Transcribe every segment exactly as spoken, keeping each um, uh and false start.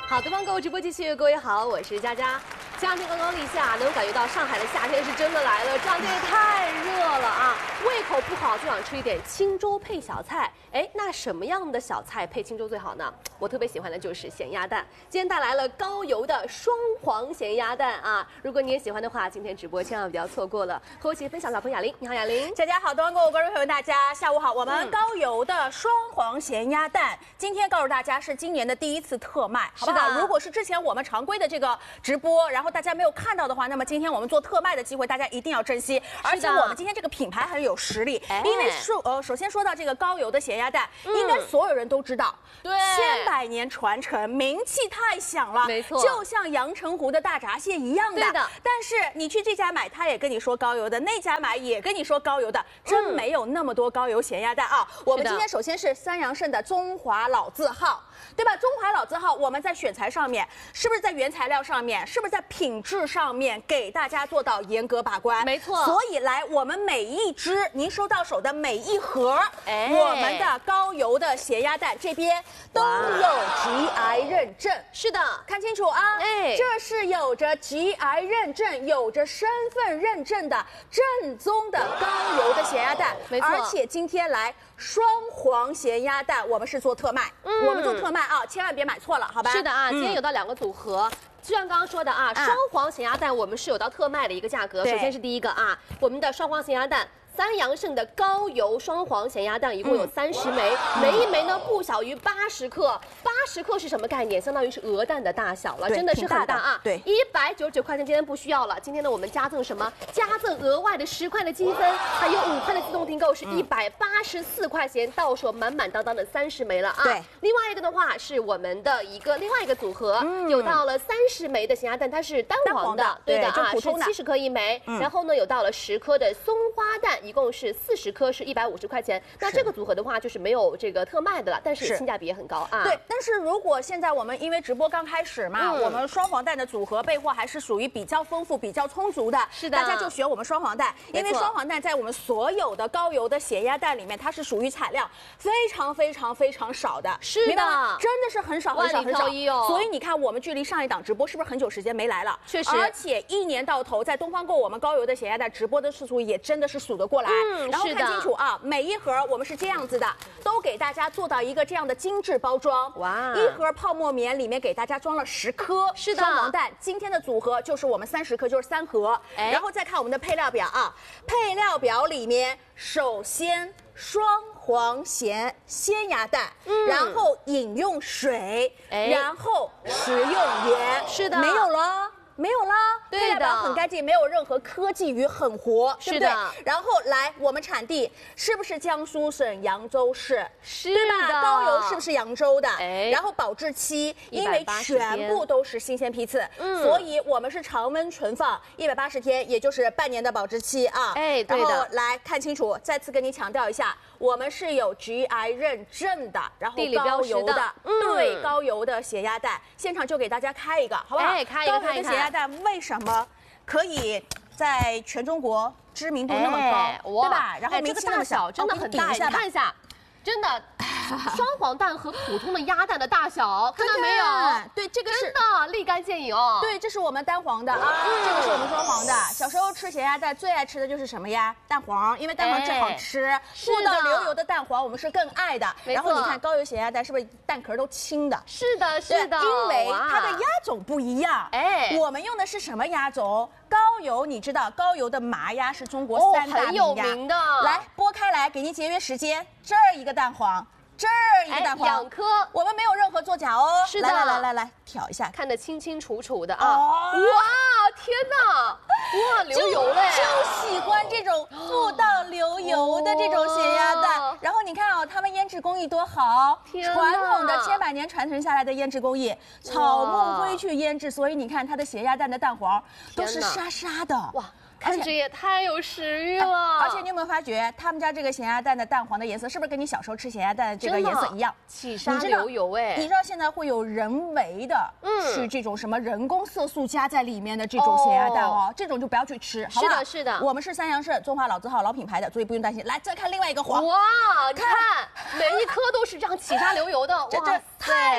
好，东方购物直播继续，各位好，我是佳佳。前两天刚刚立夏，能感觉到上海的夏天是真的来了，这两天也太热了啊！胃口不好就想吃一点清粥配小菜，哎，那什么样的小菜配清粥最好呢？我特别喜欢的就是咸鸭蛋，今天带来了高油的双黄咸鸭蛋啊！如果你也喜欢的话，今天直播千万不要错过了。和我一起分享老朋友雅玲，你好雅玲， 大家好，东方购物观众朋友大家下午好，我们高油的双黄咸鸭蛋，今天告诉大家是今年的第一次特卖，好不好？如果是之前我们常规的这个直播，然后大家没有看到的话，那么今天我们做特卖的机会，大家一定要珍惜。而且我们今天这个品牌很有实力，因为说呃，首先说到这个高油的咸鸭蛋，嗯、应该所有人都知道， 对， 千百年传承，名气太响了， 没错， 就像阳澄湖的大闸蟹一样的。 对的。 但是你去这家买，他也跟你说高油的，那家买也跟你说高油的，真没有那么多高油咸鸭蛋啊。嗯、我们今天首先是三阳盛的中华老字号。对吧？中华老字号，我们在选材上面，是不是在原材料上面，是不是在品质上面给大家做到严格把关？ 没错。 所以来，我们每一只您收到手的每一盒，哎，我们的高油的咸鸭蛋这边都有 G I 认证。 是的， 看清楚啊！哎，这是有着 G I 认证、有着身份认证的正宗的高油的咸鸭蛋。 没错。 而且今天来双黄咸鸭蛋，我们是做特卖，嗯、我们做特卖。啊，千万别买错了，好吧？ 是的啊，今天有到两个组合。嗯，就像刚刚说的啊，双黄咸鸭蛋我们是有到特卖的一个价格。首先是第一个啊，我们的双黄咸鸭蛋。三阳盛的高油双黄咸鸭蛋一共有三十枚，嗯、每一枚呢不小于八十克。八十克是什么概念？相当于是鹅蛋的大小了，真的是很大啊。 对， 一百九十九块钱，今天不需要了。今天呢，我们加赠什么？加赠额外的十块的积分，还有五块的自动订购，是一百八十四块钱，到手满满当当的三十枚了啊。 对， 另外一个的话是我们的一个另外一个组合，嗯、有到了三十枚的咸鸭蛋，它是单黄的， 的对的啊， 是七十克一枚。嗯、然后呢，有到了十颗的松花蛋，一共是四十。十颗是一百五十块钱，那这个组合的话就是没有这个特卖的了，但是性价比也很高啊。 对，但是如果现在我们因为直播刚开始嘛，嗯、我们双黄蛋的组合备货还是属于比较丰富、比较充足的。 是的， 大家就选我们双黄蛋，因为双黄蛋在我们所有的高油的咸鸭蛋里面，它是属于产量非常非常非常少的。 是的， 真的是很少很少很少。 哦、 所以你看，我们距离上一档直播是不是很久时间没来了？ 确实， 而且一年到头在东方购我们高油的咸鸭蛋直播的次数也真的是数得过来。 嗯， 然后看清楚啊。每一盒我们是这样子的，都给大家做到一个这样的精致包装。哇！一盒泡沫棉里面给大家装了十颗是的双黄蛋，今天的组合就是我们三十颗，就是三盒。哎，然后再看我们的配料表啊，配料表里面首先双黄咸鲜鸭蛋，嗯、然后饮用水，哎、然后食用盐， 是的， 没有了。没有啦， 对配料表很干净，没有任何科技与狠活，对不对？然后来，我们产地是不是江苏省扬州市？ 是对吧？高邮是不是扬州的？哎，然后保质期，因为全部都是新鲜批次，嗯，所以我们是常温存放一百八十天，也就是半年的保质期啊。 哎，对的。 然后来看清楚，再次跟你强调一下，我们是有 G I 认证的，然后高邮的， 嗯、 对，高邮的咸鸭蛋，现场就给大家开一个，好不好？ 哎，开一个，开一个。 但为什么可以在全中国知名度那么高， 哎、 对吧？然后这个大小真的很大，你看一下，真的。双黄蛋和普通的鸭蛋的大小，看到没有？ 对，这个是真的立竿见影哦。 对，这是我们单黄的啊，这个是我们双黄的。小时候吃咸鸭蛋最爱吃的就是什么呀？蛋黄，因为蛋黄最好吃。不到流油的蛋黄，我们是更爱的。然后你看高油咸鸭蛋是不是蛋壳都轻的？ 是的，是的。 因为它的鸭种不一样。哎，我们用的是什么鸭种？高油，你知道高油的麻鸭是中国三大名鸭。 很有名的。 来剥开来，给您节约时间。这儿一个蛋黄。这儿一个蛋黄， 两颗， 我们没有任何作假哦。 是的， 来来来来来，挑一下， 看得清清楚楚的啊！哇，天哪，哇，流油嘞！ 就喜欢这种富到流油的这种咸鸭蛋。然后你看哦，他们腌制工艺多好，传统的千百年传承下来的腌制工艺，草木灰去腌制，所以你看它的咸鸭蛋的蛋黄都是沙沙的。哇！ 看着也太有食欲了， 而且你有没有发觉，他们家这个咸鸭蛋的蛋黄的颜色是不是跟你小时候吃咸鸭蛋的这个颜色一样？ 起沙流油哎！ 你知道现在会有人为的，嗯，去这种什么人工色素加在里面的这种咸鸭蛋哦，这种就不要去吃，好不好？ 是的，是的。 我们是三阳盛中华老字号老品牌的，所以不用担心。来，再看另外一个黄， 哇，看每一颗都是这样起沙流油的， 这这太富有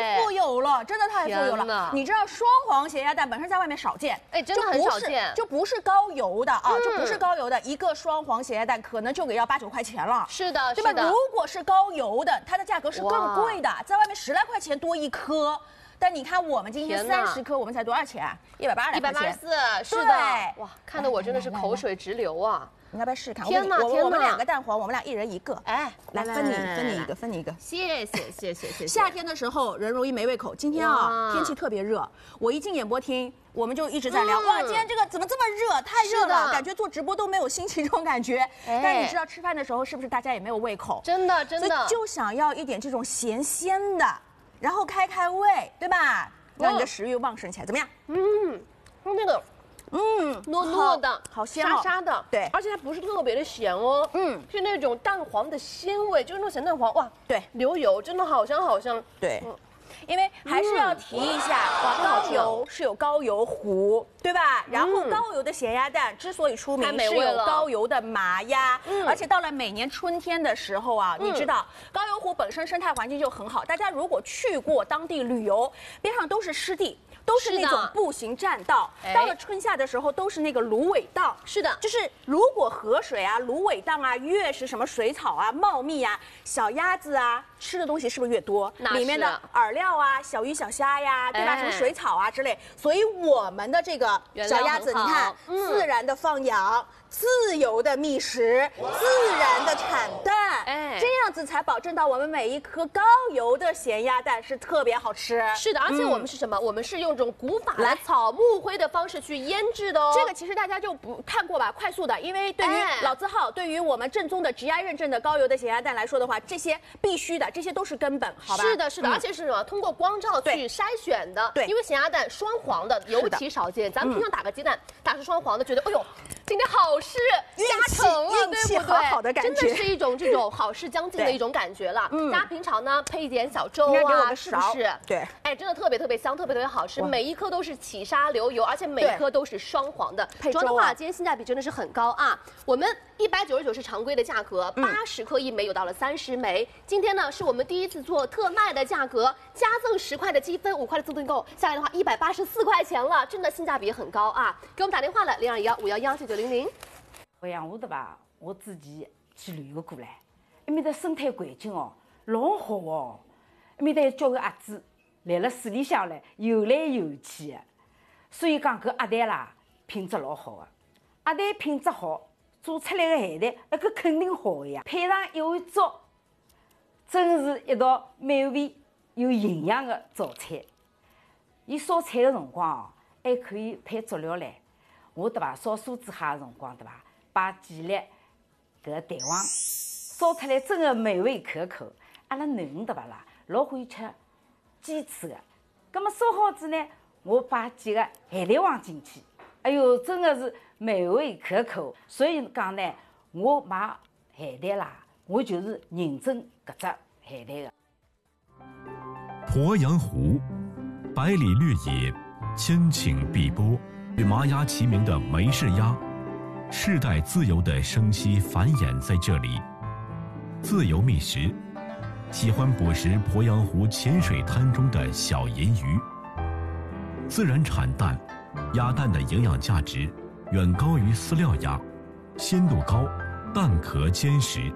有了，真的太富有了。你知道双黄咸鸭蛋本身在外面少见， 哎，真的很少见， 就不是高油的啊，就不是高油的一个双黄咸鸭蛋，可能就给要八九块钱了。 是的， 对吧？如果是高油的，它的价格是更贵的，在外面十来块钱多一颗。但你看我们今天三十颗，我们才多少钱？一百八十来块钱。 一百八十四，是的。哇，看得我真的是口水直流啊！ 你要不要试试看？ 天哪，天哪！ 我们两个蛋黄，我们俩一人一个。哎，来分你，分你一个，分你一个。 谢谢，谢谢，谢谢。 夏天的时候人容易没胃口，今天啊天气特别热，我一进演播厅，我们就一直在聊，哇，今天这个怎么这么热？太热了，感觉做直播都没有心情这种感觉。但你知道吃饭的时候是不是大家也没有胃口？ 真的，真的。 所以就想要一点这种咸鲜的，然后开开胃，对吧？让你的食欲旺盛起来，怎么样？ 嗯，那个，嗯，糯糯的， 好鲜， 沙沙的， 对， 而且它不是特别的咸哦，嗯，是那种蛋黄的鲜味，就是那种咸蛋黄，哇， 对， 流油，真的好香好香， 对。因为还是要提一下，高油是有高油糊，对吧？然后高油的咸鸭蛋之所以出名，是有高油的麻鸭，而且到了每年春天的时候啊，你知道高邮湖本身生态环境就很好，大家如果去过当地旅游，边上都是湿地。都是那种步行栈道，到了春夏的时候都是那个芦苇荡。 是的， 就是如果河水啊、芦苇荡啊越是什么水草啊茂密啊，小鸭子啊吃的东西是不是越多？里面的饵料啊、小鱼小虾呀，对吧？什么水草啊之类，所以我们的这个小鸭子，你看，自然的放养。自由的觅食，自然的产蛋，哎，这样子才保证到我们每一颗高油的咸鸭蛋是特别好吃。 是的，而且我们是什么？嗯、我们是用这种古法的草木灰的方式去腌制的哦。 这个其实大家就不看过吧，快速的，因为对于老字号，哎、对于我们正宗的 G I 认证的高油的咸鸭蛋来说的话，这些必须的，这些都是根本，好吧？ 是的，是的，嗯、而且是什么？通过光照去筛选的。对，因为咸鸭蛋双黄的尤其少见，咱们平常打个鸡蛋，打出双黄的，觉得哎呦。今天好事加成了，对不对？ 好的感觉， 真的是一种这种好事将近的一种感觉了。嗯，大家平常呢配一点小粥啊，是不是？ 对， 哎，真的特别特别香，特别特别好吃。每一颗都是起沙流油，而且每一颗都是双黄的。 配粥的话，今天性价比真的是很高啊！我们一百九十九是常规的价格，八十克一枚有到了三十枚。今天呢是我们第一次做特卖的价格，加赠十块的积分，五块的自动购，下来的话一百八十四块钱了，真的性价比很高啊！给我们打电话了，零二幺五幺幺九九零零。 鄱阳湖的吧，我自己去旅游过来，那面的生态环境哦，老好哦。那面的叫个鸭子来了水里向来游来游去的，所以讲搿鸭蛋啦品质老好的。鸭蛋品质好，做出来的咸蛋那搿肯定好的呀。配上一碗粥，真是一道美味有营养的早餐。伊烧菜的辰光哦，还可以配佐料唻。我对伐？烧酥子虾的辰光对伐？把几粒搿蛋黄烧出来，真的美味可口。阿拉囡恩对伐啦？老欢喜吃鸡翅的。葛么烧好子呢，我把几个咸蛋黄进去，哎呦，真的是美味可口。所以讲呢，我买咸蛋啦，我就是认证搿只咸蛋的。 鄱阳湖，百里绿野，千顷碧波，与麻鸭齐名的梅氏鸭。世代自由的生息繁衍在这里，自由觅食，喜欢捕食鄱阳湖浅水滩中的小银鱼。自然产蛋，鸭蛋的营养价值远高于饲料鸭，鲜度高，蛋壳坚实。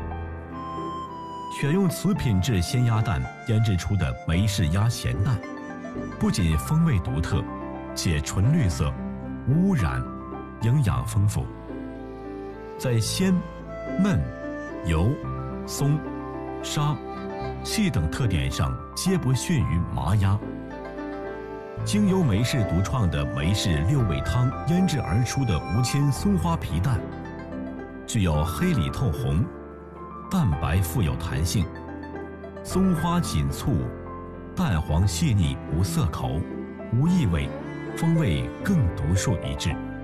选用此品质鲜鸭蛋腌制出的梅氏鸭咸蛋，不仅风味独特，且纯绿色，无污染。营养丰富，在鲜、嫩、油、松、沙、细等特点上皆不逊于麻鸭。经由梅氏独创的梅氏六味汤腌制而出的无铅松花皮蛋，具有黑里透红，蛋白富有弹性，松花紧簇，蛋黄细腻不涩口，无异味，风味更独树一帜。